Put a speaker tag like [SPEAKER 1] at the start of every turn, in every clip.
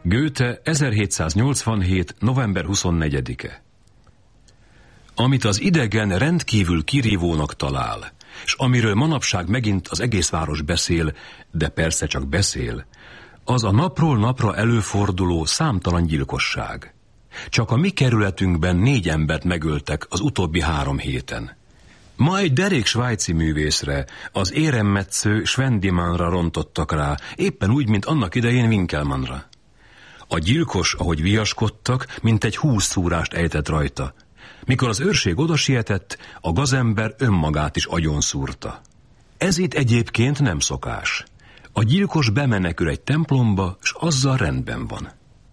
[SPEAKER 1] Goethe 1787. november 24-e. Amit az idegen rendkívül kirívónak talál, és amiről manapság megint az egész város beszél, de persze csak beszél, az a napról napra előforduló számtalan gyilkosság. Csak a mi kerületünkben 4 embert megöltek az utóbbi 3 héten. Ma egy derék svájci művészre, az éremmetsző Schwendimannra rontottak rá, éppen úgy, mint annak idején Winkelmannra. A gyilkos, ahogy viaskodtak, mintegy 20 szúrást ejtett rajta. Mikor az őrség odasietett, a gazember önmagát is agyonszúrta. Ez itt egyébként nem szokás. A gyilkos bemenekül egy templomba, és azzal rendben van.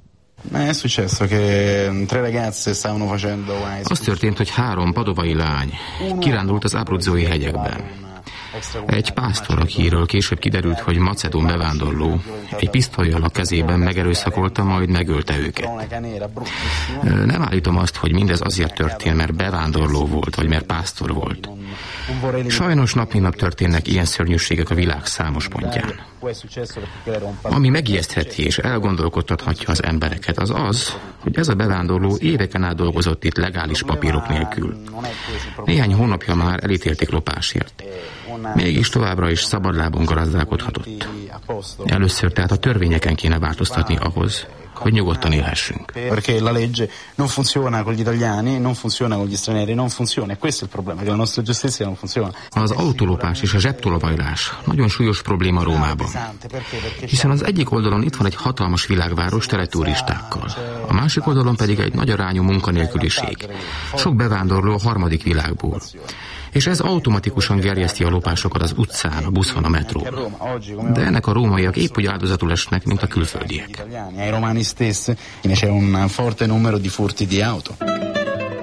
[SPEAKER 2] Az történt, hogy 3 padovai lány kirándult az Abruzzói hegyekben. Egy pásztor, akiről később kiderült, hogy macedón bevándorló, egy pisztollyal a kezében megerőszakolta, majd megölte őket. Nem állítom azt, hogy mindez azért történt, mert bevándorló volt, vagy mert pásztor volt. Sajnos nap mint nap történnek ilyen szörnyűségek a világ számos pontján. Ami megijesztheti és elgondolkodtathatja az embereket, az az, hogy ez a bevándorló éveken át dolgozott itt legális papírok nélkül. Néhány hónapja már elítélték lopásért. Mégis továbbra is szabadlábon gazdálkodhatott. Először tehát a törvényeken kéne változtatni ahhoz, hogy nyugodtan élhessünk.
[SPEAKER 3] Perché la legge non funziona con gli italiani, non funziona con gli stranieri, non funziona. E questo è il problema, che la nostra giustizia non funziona.
[SPEAKER 2] Az autólopás és a zsebtolvajlás nagyon súlyos probléma Rómában. Hiszen az egyik oldalon itt van egy hatalmas világváros tele turistákkal, a másik oldalon pedig egy nagy arányú munkanélküliség. Sok bevándorló a harmadik világból. És ez automatikusan gerjeszti a lopásokat az utcán, a buszon, a metrón. De ennek a rómaiak épp úgy áldozatul esnek, mint a külföldiek.
[SPEAKER 3] Ai romani stessi, invece un forte numero di furti di auto.